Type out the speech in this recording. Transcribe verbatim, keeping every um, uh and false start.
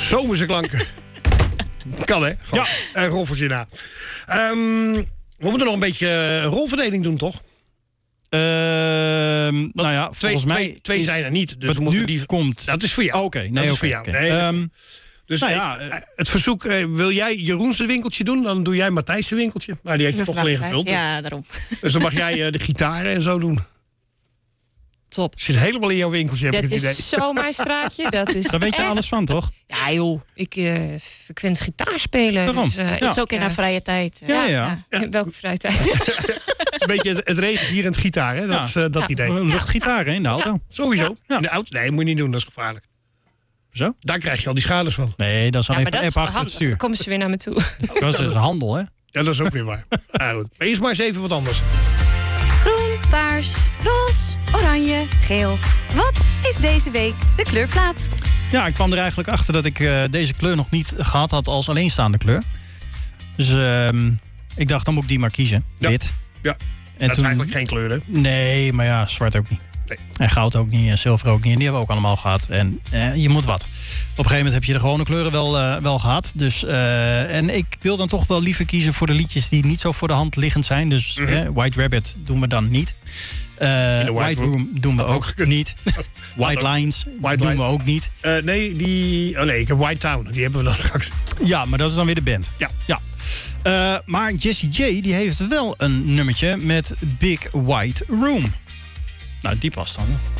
Zomerse klanken. Kan, hè? Gewoon. Ja. En rolvertje na. Um, we moeten nog een beetje rolverdeling doen, toch? Uh, nou ja, twee, volgens mij... Twee, twee zijn er niet. Dus wat we moeten nu die... komt... Dat is voor jou. Oh, Oké, okay. nee, dat okay, is voor jou. Okay. Nee, um, dus nou nee, ja, het verzoek, uh, wil jij Jeroen's winkeltje doen? Dan doe jij Matthijs' winkeltje. Maar die heb je toch al ingevuld. Ja, daarom. Dus dan mag jij uh, de gitaren en zo doen. Top. Zit helemaal in jouw winkeltje, heb dat ik het idee. Dat is zo mijn straatje. Dat is Daar weet je echt... alles van, toch? Ja, joh. Ik uh, frequent gitaar spelen. Waarom? Dus, uh, ja. Is ook in haar vrije tijd. Ja, ja. ja. ja. ja. Welke vrije tijd? Een beetje het, het regent hier in het gitaar, hè? Dat, ja. uh, dat ja. idee. Luchtgitaar, hè, in de auto. Ja. Sowieso. Ja. In de auto? Nee, moet je niet doen. Dat is gevaarlijk. Zo? Daar krijg je al die schades van. Nee, dat is alleen ja, van app achter het stuur. Dan komen ze weer naar me toe. Dat is handel, hè? Ja, dat is ook weer waar. Ja, goed. Maar eerst maar eens even wat anders. Groen, paars, roze, oranje, geel. Wat is deze week de kleurplaat? Ja, ik kwam er eigenlijk achter dat ik uh, deze kleur nog niet gehad had als alleenstaande kleur. Dus uh, ik dacht, dan moet ik die maar kiezen. Ja. Wit. Ja, en dat toen... is eigenlijk geen kleur, hè? Nee, maar ja, zwart ook niet. Nee. En goud ook niet, en zilver ook niet. En die hebben we ook allemaal gehad. En eh, je moet wat. Op een gegeven moment heb je de gewone kleuren wel, uh, wel gehad. Dus, uh, en ik wil dan toch wel liever kiezen voor de liedjes die niet zo voor de hand liggend zijn. Dus mm-hmm. eh, White Rabbit doen we dan niet. Uh, White, White Room. Room doen we ook, ook niet. White Lines White doen line. we ook niet. Uh, nee, die... Oh nee, ik heb White Town. Die hebben we dan straks. Ja, maar dat is dan weer de band. Ja. ja. Uh, maar Jessie J die heeft wel een nummertje met Big White Room. Nou, die past dan.